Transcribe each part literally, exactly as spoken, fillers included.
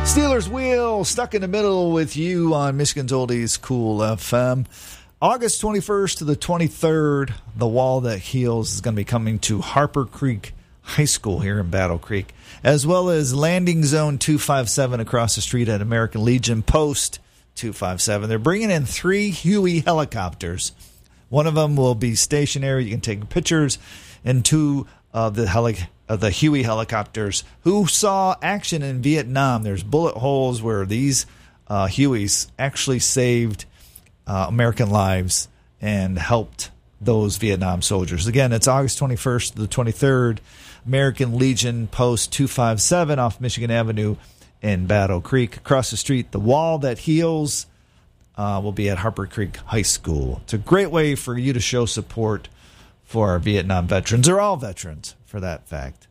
Steelers Wheel, stuck in the middle with you on Michigan's Oldies Cool F M. August twenty-first to the twenty-third, The Wall That Heals is going to be coming to Harper Creek High School here in Battle Creek, as well as Landing Zone two fifty-seven across the street at American Legion Post two fifty-seven. They're bringing in three Huey helicopters. One of them will be stationary. You can take pictures, and two of the heli- of the Huey helicopters who saw action in Vietnam. There's bullet holes where these uh, Hueys actually saved uh, American lives and helped those Vietnam soldiers. Again, it's August twenty-first to the twenty-third, American Legion Post two fifty-seven off Michigan Avenue in Battle Creek. Across the street, The Wall That Heals uh, will be at Harper Creek High School. It's a great way for you to show support for our Vietnam veterans, or all veterans, for that fact.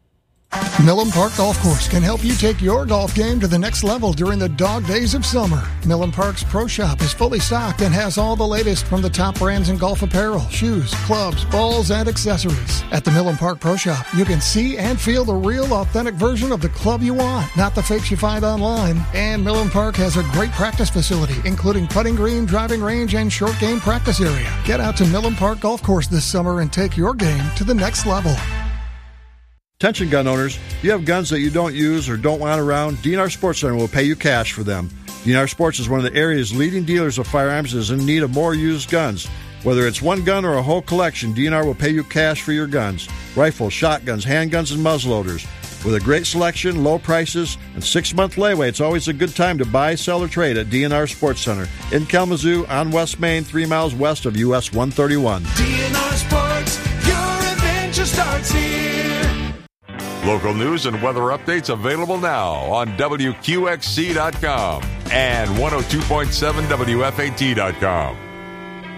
Millen Park Golf Course can help you take your golf game to the next level during the dog days of summer. Millen Park's Pro Shop is fully stocked and has all the latest from the top brands in golf apparel, shoes, clubs, balls, and accessories. At the Millen Park Pro Shop, you can see and feel the real, authentic version of the club you want, not the fakes you find online. And Millen Park has a great practice facility, including putting green, driving range, and short game practice area. Get out to Millen Park Golf Course this summer and take your game to the next level. Attention gun owners, if you have guns that you don't use or don't want around, D N R Sports Center will pay you cash for them. D N R Sports is one of the area's leading dealers of firearms and is in need of more used guns. Whether it's one gun or a whole collection, D N R will pay you cash for your guns. Rifles, shotguns, handguns, and muzzleloaders. With a great selection, low prices, and six-month layaway, it's always a good time to buy, sell, or trade at D N R Sports Center in Kalamazoo on West Main, three miles west of U S one thirty-one. D N R Sports, your adventure starts here. Local news and weather updates available now on W Q X C dot com and one oh two point seven W F A T dot com.